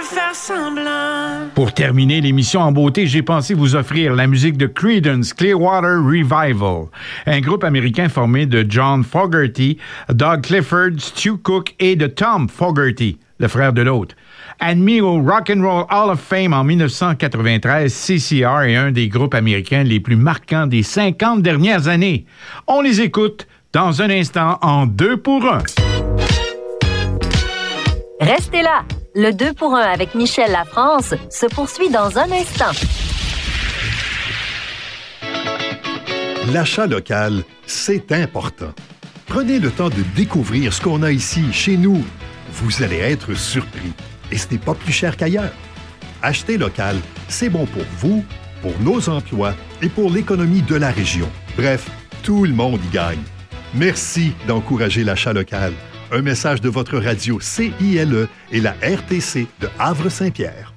faire semblant. Pour terminer l'émission en beauté, j'ai pensé vous offrir la musique de Creedence Clearwater Revival, un groupe américain formé de John Fogerty, Doug Clifford, Stu Cook et de Tom Fogerty, le frère de l'autre. Admis au Rock and Roll Hall of Fame en 1993, CCR est un des groupes américains les plus marquants des 50 dernières années. On les écoute dans un instant en 2 pour 1. Restez là. Le 2 pour 1 avec Michel Lafrance se poursuit dans un instant. L'achat local, c'est important. Prenez le temps de découvrir ce qu'on a ici, chez nous. Vous allez être surpris. Et ce n'est pas plus cher qu'ailleurs. Acheter local, c'est bon pour vous, pour nos emplois et pour l'économie de la région. Bref, tout le monde y gagne. Merci d'encourager l'achat local. Un message de votre radio CILE et la RTC de Havre-Saint-Pierre.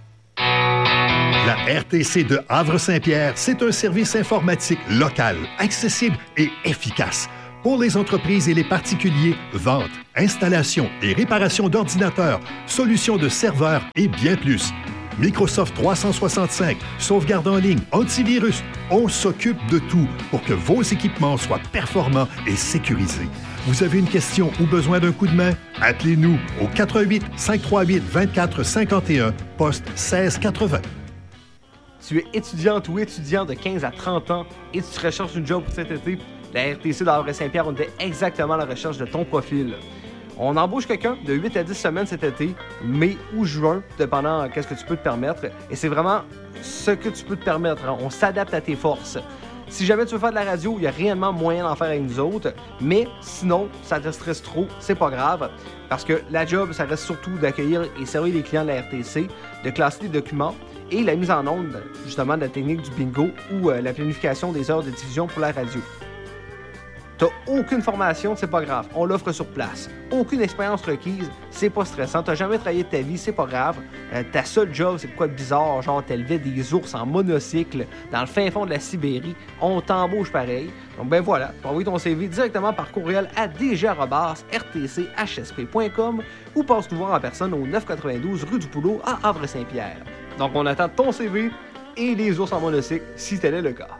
La RTC de Havre-Saint-Pierre, c'est un service informatique local, accessible et efficace. Pour les entreprises et les particuliers, vente, installation et réparation d'ordinateurs, solutions de serveurs et bien plus. Microsoft 365, sauvegarde en ligne, antivirus, on s'occupe de tout pour que vos équipements soient performants et sécurisés. Vous avez une question ou besoin d'un coup de main? Appelez-nous au 88 538 24 51, poste 1680. Tu es étudiante ou étudiant de 15 à 30 ans et tu recherches une job pour cet été? La RTC d'Havre-Saint-Pierre, on était exactement à la recherche de ton profil. On embauche quelqu'un de 8 à 10 semaines cet été, mai ou juin, dépendant qu'est-ce que tu peux te permettre. Et c'est vraiment ce que tu peux te permettre. Hein. On s'adapte à tes forces. Si jamais tu veux faire de la radio, il y a réellement moyen d'en faire avec nous autres. Mais sinon, ça te stresse trop, c'est pas grave. Parce que la job, ça reste surtout d'accueillir et servir les clients de la RTC, de classer les documents et la mise en onde, justement, de la technique du bingo ou la planification des heures de diffusion pour la radio. T'as aucune formation, c'est pas grave, on l'offre sur place. Aucune expérience requise, c'est pas stressant. T'as jamais travaillé de ta vie, c'est pas grave. Ta seule job, c'est quoi de bizarre, genre t'élevais des ours en monocycle dans le fin fond de la Sibérie, on t'embauche pareil. Donc ben voilà, tu envoies ton CV directement par courriel à dg@rtchsp.com ou passe nous voir en personne au 992 rue du Poulot à Havre-Saint-Pierre. Donc on attend ton CV et les ours en monocycle si tel est le cas.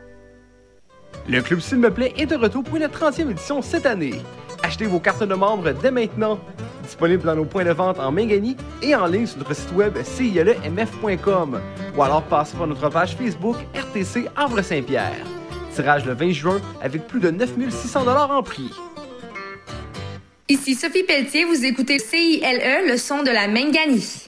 Le Club S'il me plaît est de retour pour une 30e édition cette année. Achetez vos cartes de membres dès maintenant. Disponible dans nos points de vente en Mingani et en ligne sur notre site web cilemf.com ou alors passez par notre page Facebook RTC Havre-Saint-Pierre. Tirage le 20 juin avec plus de 9 600 $ en prix. Ici Sophie Pelletier, vous écoutez CILE, le son de la Mingani.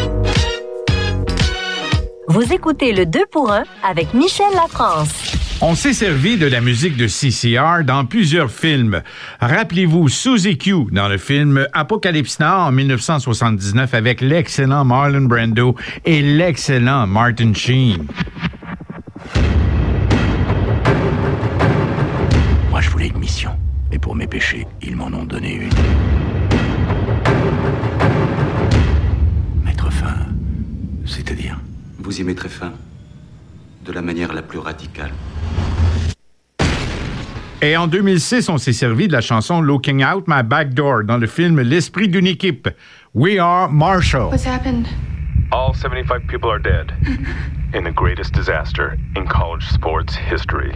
Vous écoutez le 2 pour 1 avec Michel Lafrance. On s'est servi de la musique de CCR dans plusieurs films. Rappelez-vous Suzy Q dans le film Apocalypse Now en 1979 avec l'excellent Marlon Brando et l'excellent Martin Sheen. Moi, je voulais une mission. Et pour mes péchés, ils m'en ont donné une. Mettre fin, c'est-à-dire? Vous y mettrez fin de la manière la plus radicale. Et en 2006, on s'est servi de la chanson Looking Out My Back Door dans le film L'Esprit d'une équipe. We are Marshall. What's happened? All 75 people are dead in the greatest disaster in college sports history.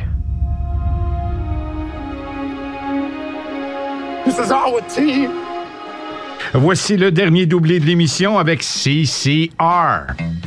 This is our team. Voici le dernier doublé de l'émission avec CCR.